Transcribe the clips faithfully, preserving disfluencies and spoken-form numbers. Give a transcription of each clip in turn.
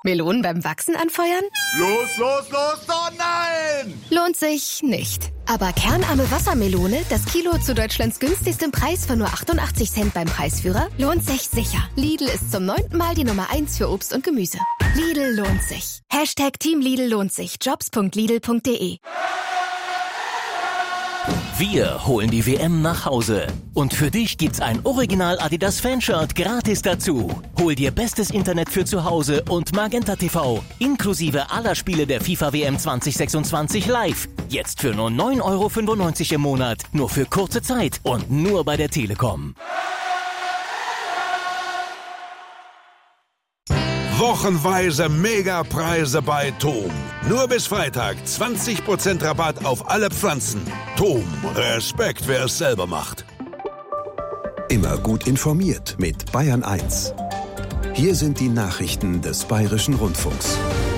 Melonen beim Wachsen anfeuern? Los, los, los, oh nein! Lohnt sich nicht. Aber kernarme Wassermelone, das Kilo zu Deutschlands günstigstem Preis von nur achtundachtzig Cent beim Preisführer, lohnt sich sicher. Lidl ist zum neunten Mal die Nummer eins für Obst und Gemüse. Lidl lohnt sich. Hashtag Team Lidl lohnt sich. Jobs punkt lidl punkt de. Wir holen die W M nach Hause. Und für dich gibt's ein Original Adidas Fanshirt gratis dazu. Hol dir bestes Internet für zu Hause und Magenta T V. Inklusive aller Spiele der FIFA W M zwanzig sechsundzwanzig live. Jetzt für nur neun Euro fünfundneunzig im Monat. Nur für kurze Zeit und nur bei der Telekom. Wochenweise Megapreise bei Thom. Nur bis Freitag zwanzig Prozent Rabatt auf alle Pflanzen. Thom, Respekt, wer es selber macht. Immer gut informiert mit Bayern eins. Hier sind die Nachrichten des Bayerischen Rundfunks.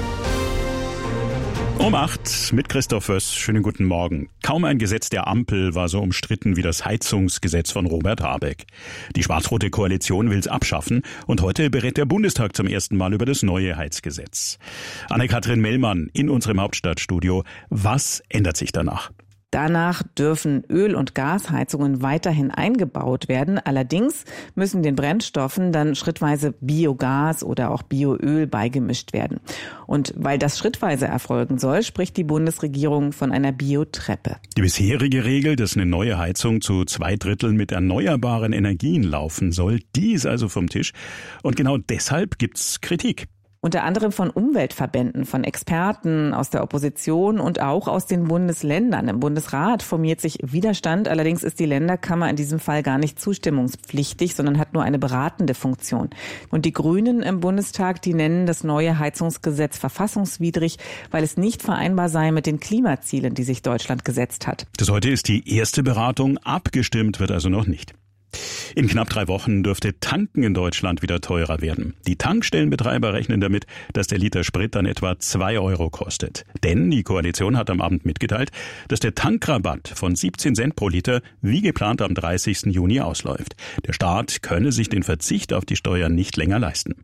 Um acht mit Christoph Föss. Schönen guten Morgen. Kaum ein Gesetz der Ampel war so umstritten wie das Heizungsgesetz von Robert Habeck. Die schwarz-rote Koalition will es abschaffen und heute berät der Bundestag zum ersten Mal über das neue Heizgesetz. Anne-Kathrin Mellmann in unserem Hauptstadtstudio. Was ändert sich danach? Danach dürfen Öl- und Gasheizungen weiterhin eingebaut werden. Allerdings müssen den Brennstoffen dann schrittweise Biogas oder auch Bioöl beigemischt werden. Und weil das schrittweise erfolgen soll, spricht die Bundesregierung von einer Biotreppe. Die bisherige Regel, dass eine neue Heizung zu zwei Dritteln mit erneuerbaren Energien laufen soll, die ist also vom Tisch. Und genau deshalb gibt's Kritik. Unter anderem von Umweltverbänden, von Experten aus der Opposition und auch aus den Bundesländern. Im Bundesrat formiert sich Widerstand. Allerdings ist die Länderkammer in diesem Fall gar nicht zustimmungspflichtig, sondern hat nur eine beratende Funktion. Und die Grünen im Bundestag, die nennen das neue Heizungsgesetz verfassungswidrig, weil es nicht vereinbar sei mit den Klimazielen, die sich Deutschland gesetzt hat. Das heute ist die erste Beratung, abgestimmt wird also noch nicht. In knapp drei Wochen dürfte Tanken in Deutschland wieder teurer werden. Die Tankstellenbetreiber rechnen damit, dass der Liter Sprit dann etwa zwei Euro kostet. Denn die Koalition hat am Abend mitgeteilt, dass der Tankrabatt von siebzehn Cent pro Liter wie geplant am dreißigsten Juni ausläuft. Der Staat könne sich den Verzicht auf die Steuern nicht länger leisten.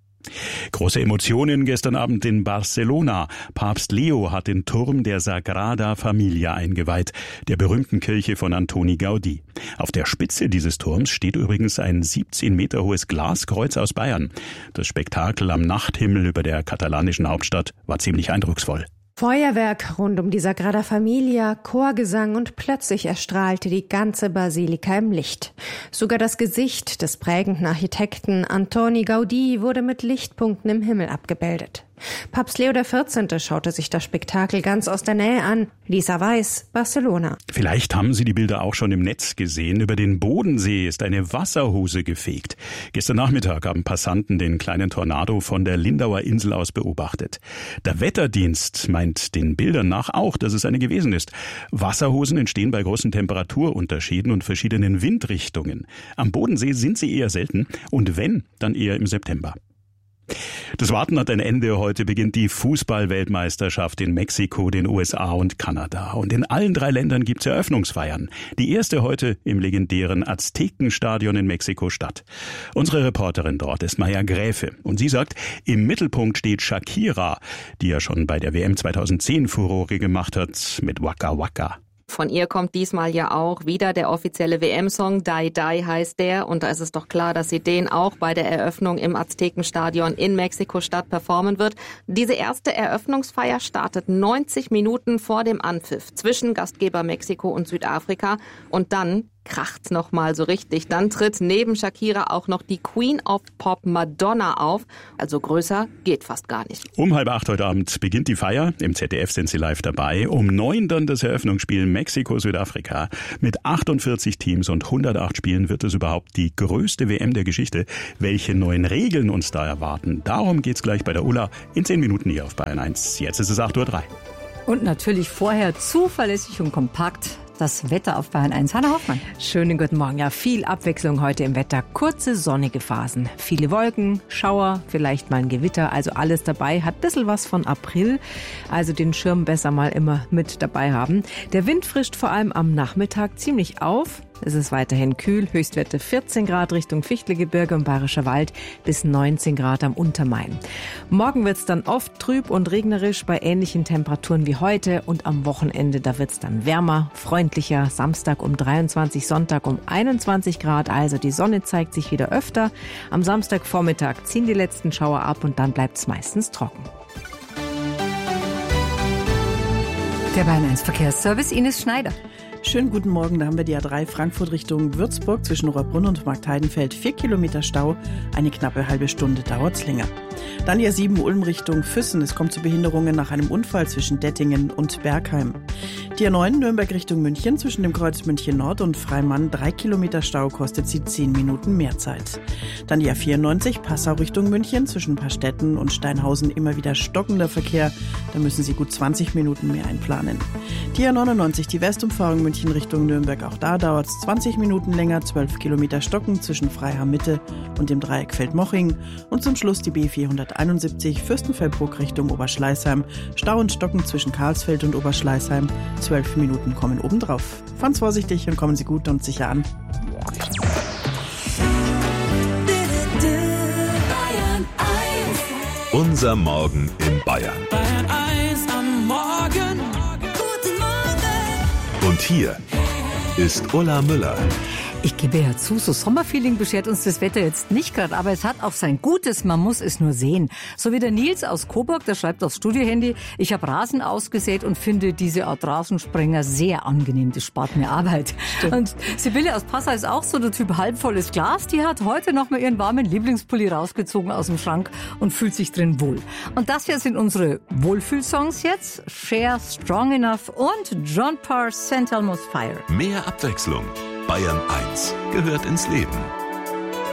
Große Emotionen gestern Abend in Barcelona. Papst Leo hat den Turm der Sagrada Familia eingeweiht, der berühmten Kirche von Antoni Gaudí. Auf der Spitze dieses Turms steht übrigens ein siebzehn Meter hohes Glaskreuz aus Bayern. Das Spektakel am Nachthimmel über der katalanischen Hauptstadt war ziemlich eindrucksvoll. Feuerwerk rund um die Sagrada Familia, Chorgesang und plötzlich erstrahlte die ganze Basilika im Licht. Sogar das Gesicht des prägenden Architekten Antoni Gaudí wurde mit Lichtpunkten im Himmel abgebildet. Papst Leo der vierzehnte schaute sich das Spektakel ganz aus der Nähe an. Lisa Weiß, Barcelona. Vielleicht haben Sie die Bilder auch schon im Netz gesehen. Über den Bodensee ist eine Wasserhose gefegt. Gestern Nachmittag haben Passanten den kleinen Tornado von der Lindauer Insel aus beobachtet. Der Wetterdienst meint den Bildern nach auch, dass es eine gewesen ist. Wasserhosen entstehen bei großen Temperaturunterschieden und verschiedenen Windrichtungen. Am Bodensee sind sie eher selten und wenn, dann eher im September. Das Warten hat ein Ende. Heute beginnt die Fußball-Weltmeisterschaft in Mexiko, den U S A und Kanada. Und in allen drei Ländern gibt's Eröffnungsfeiern. Die erste heute im legendären Aztekenstadion in Mexiko-Stadt. Unsere Reporterin dort ist Maja Gräfe. Und sie sagt, im Mittelpunkt steht Shakira, die ja schon bei der W M zweitausendzehn Furore gemacht hat mit Waka Waka. Von ihr kommt diesmal ja auch wieder der offizielle W M-Song, Die Die heißt der. Und da ist es doch klar, dass sie den auch bei der Eröffnung im Aztekenstadion in Mexiko-Stadt performen wird. Diese erste Eröffnungsfeier startet neunzig Minuten vor dem Anpfiff zwischen Gastgeber Mexiko und Südafrika. Und dann kracht's noch mal so richtig. Dann tritt neben Shakira auch noch die Queen of Pop Madonna auf. Also größer geht fast gar nicht. Um halb acht heute Abend beginnt die Feier. Im Z D F sind sie live dabei. Um neun dann das Eröffnungsspiel Mexiko-Südafrika. Mit achtundvierzig Teams und hundertacht Spielen wird es überhaupt die größte W M der Geschichte. Welche neuen Regeln uns da erwarten, darum geht's gleich bei der Ulla in zehn Minuten hier auf Bayern eins. Jetzt ist es acht Uhr drei. Und natürlich vorher zuverlässig und kompakt das Wetter auf Bayern eins. Hanna Hoffmann. Schönen guten Morgen. Ja, viel Abwechslung heute im Wetter. Kurze sonnige Phasen. Viele Wolken, Schauer, vielleicht mal ein Gewitter. Also alles dabei. Hat ein bisschen was von April. Also den Schirm besser mal immer mit dabei haben. Der Wind frischt vor allem am Nachmittag ziemlich auf. Es ist weiterhin kühl, Höchstwerte vierzehn Grad Richtung Fichtelgebirge und Bayerischer Wald bis neunzehn Grad am Untermain. Morgen wird es dann oft trüb und regnerisch bei ähnlichen Temperaturen wie heute und am Wochenende, da wird es dann wärmer, freundlicher. Samstag um dreiundzwanzig, Sonntag um einundzwanzig Grad, also die Sonne zeigt sich wieder öfter. Am Samstagvormittag ziehen die letzten Schauer ab und dann bleibt es meistens trocken. Der Bayern eins Verkehrsservice, Ines Schneider. Schönen guten Morgen, da haben wir die A drei Frankfurt Richtung Würzburg zwischen Rohrbrunn und Marktheidenfeld. Vier Kilometer Stau, eine knappe halbe Stunde dauert's länger. Dann die A sieben Ulm Richtung Füssen. Es kommt zu Behinderungen nach einem Unfall zwischen Dettingen und Bergheim. Die A neun Nürnberg Richtung München zwischen dem Kreuz München Nord und Freimann. Drei Kilometer Stau kostet sie zehn Minuten mehr Zeit. Dann die A vierundneunzig Passau Richtung München zwischen Pastetten und Steinhausen immer wieder stockender Verkehr. Da müssen Sie gut zwanzig Minuten mehr einplanen. Die A neunundneunzig die Westumfahrung München Richtung Nürnberg. Auch da dauert es zwanzig Minuten länger. zwölf Kilometer Stocken zwischen Freiham Mitte und dem Dreieck Feldmoching. Und zum Schluss die B vierhunderteinundsiebzig Fürstenfeldbruck Richtung Oberschleißheim. Stau und Stocken zwischen Karlsfeld und Oberschleißheim. zwölf Minuten kommen obendrauf. Fahren vorsichtig und kommen Sie gut und sicher an. Unser Morgen in Bayern. Bayern eins am Morgen. Guten Morgen. Und hier ist Ulla Müller. Ich gebe ja zu, so Sommerfeeling beschert uns das Wetter jetzt nicht gerade, aber es hat auch sein Gutes, man muss es nur sehen. So wie der Nils aus Coburg, der schreibt aufs Studiohandy, ich habe Rasen ausgesät und finde diese Art Rasensprenger sehr angenehm, das spart mir Arbeit. Stimmt. Und Sibylle aus Passau ist auch so der Typ halbvolles Glas, die hat heute noch mal ihren warmen Lieblingspulli rausgezogen aus dem Schrank und fühlt sich drin wohl. Und das hier sind unsere Wohlfühlsongs jetzt, Cher, Strong Enough und John Parr, Saint Elmo's Fire. Mehr Abwechslung. Bayern eins gehört ins Leben.